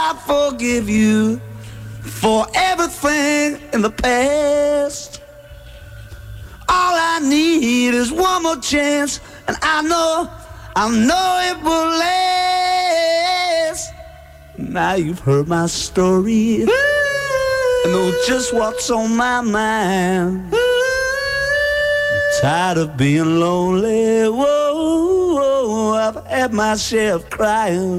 I forgive you for everything in the past. All I need is one more chance, and I know it will last. Now you've heard my story and know just what's on my mind. I'm tired of being lonely. Whoa, I've had my share of crying.